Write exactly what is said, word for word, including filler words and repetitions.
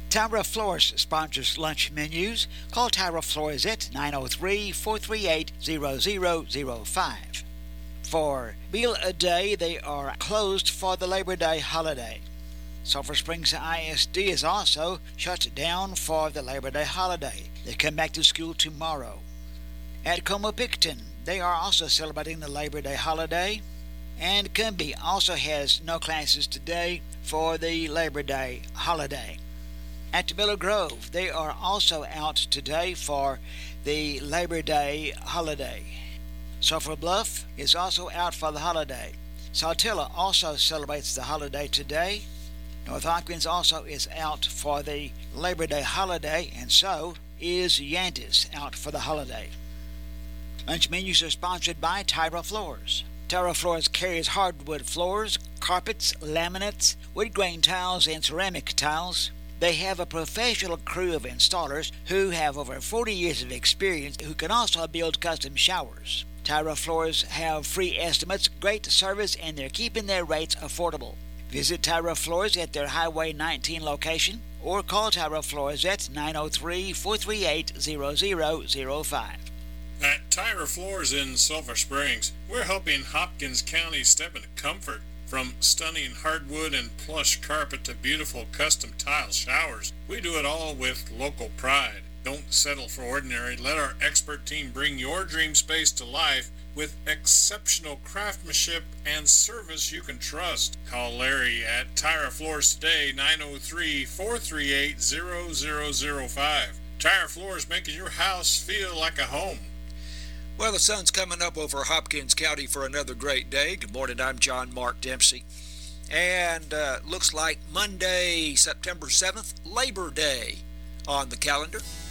Tyra Floors sponsors lunch menus. Call Tyra Floors at nine oh three, four three eight, zero zero zero five. For Meal a Day, they are closed for the Labor Day holiday. Sulphur Springs I S D is also shut down for the Labor Day holiday. They come back to school tomorrow. At Como-Picton, they are also celebrating the Labor Day holiday. And Cumbie also has no classes today for the Labor Day holiday. At Miller Grove, they are also out today for the Labor Day holiday. Sulphur Bluff is also out for the holiday. Saltillo also celebrates the holiday today. North Hopkins also is out for the Labor Day holiday, and so is Yantis out for the holiday. Lunch menus are sponsored by Tyra Floors. Tyra Floors carries hardwood floors, carpets, laminates, wood grain tiles, and ceramic tiles. They have a professional crew of installers who have over forty years of experience who can also build custom showers. Tyra Floors have free estimates, great service, and they're keeping their rates affordable. Visit Tyra Floors at their Highway nineteen location or call Tyra Floors at nine oh three, four three eight, zero zero zero five. At Tyra Floors in Sulphur Springs, we're helping Hopkins County step into comfort. From stunning hardwood and plush carpet to beautiful custom tile showers, we do it all with local pride. Don't settle for ordinary. Let our expert team bring your dream space to life with exceptional craftsmanship and service you can trust. Call Larry at Tyra Floors today, nine oh three, four three eight, zero zero zero five. Tyra Floors, making your house feel like a home. Well, the sun's coming up over Hopkins County for another great day. Good morning, I'm John Mark Dempsey. And uh, looks like Monday, September seventh, Labor Day on the calendar.